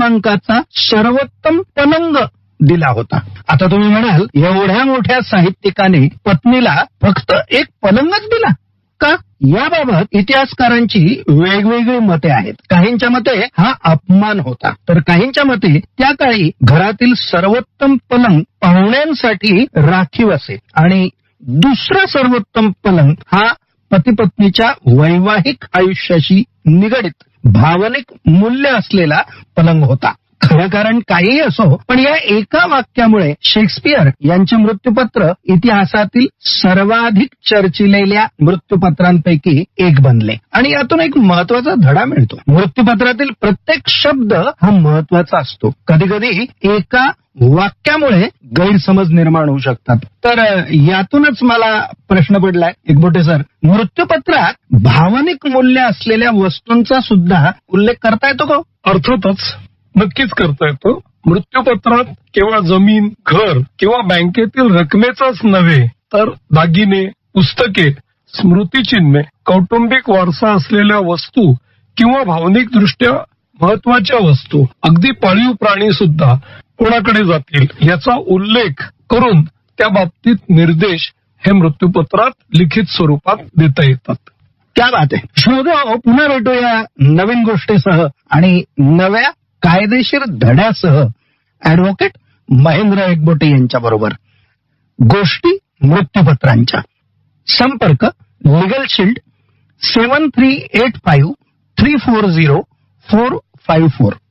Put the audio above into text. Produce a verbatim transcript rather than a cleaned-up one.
क्रमांकाचा सर्वोत्तम पलंग दिला होता. आता तुम्ही म्हणाल, एवढ्या मोठ्या साहित्यिकाने पत्नीला फक्त एक पलंगच दिला का? याबाबत इतिहासकारांची वेगवेगळी मते आहेत. काहींच्या मते हा अपमान होता, तर काहींच्या मते त्या काळी घरातील सर्वोत्तम पलंग पाहुण्यांसाठी राखीव असे आणि दुसरा सर्वोत्तम पलंग हा पती पत्नीच्या वैवाहिक आयुष्याशी निगडित भावनिक मूल्य असलेला पलंग होता. खरं कारण काहीही असो, पण या एका वाक्यामुळे शेक्सपियर यांचे मृत्यूपत्र इतिहासातील सर्वाधिक चर्चिलेल्या मृत्यूपत्रांपैकी एक बनले. आणि यातून एक महत्वाचा धडा मिळतो. मृत्यूपत्रातील प्रत्येक शब्द हा महत्वाचा असतो. कधी कधी एका वाक्यामुळे गैरसमज निर्माण होऊ शकतात. तर यातूनच मला प्रश्न पडलाय, एकबोटे सर, मृत्यूपत्रात भावनिक मूल्य असलेल्या वस्तूंचा सुद्धा उल्लेख करता येतो का? अर्थातच, नक्कीच करता येतो. मृत्यूपत्रात केवळ जमीन, घर किंवा बँकेतील रकमेचाच नव्हे, तर दागिने, पुस्तके, स्मृतिचिन्हे, कौटुंबिक वारसा असलेल्या वस्तू किंवा भावनिक दृष्ट्या महत्वाच्या वस्तू, अगदी पाळीव प्राणी सुद्धा कोणाकडे जातील याचा उल्लेख करून त्या बाबतीत निर्देश हे मृत्यूपत्रात लिखित स्वरूपात देता येतात. क्या बात आहे. श्रोत्यांनो, पुन्हा भेटूया नवीन गोष्टीसह आणि नव्या कायदेशीर धड्यासह ऍडव्होकेट महेंद्र एकबोटे यांच्या बरोबर. गोष्टी मृत्यूपत्रांच्या. संपर्क लिगल शिल्ड सेवन three eight five three four zero four five four.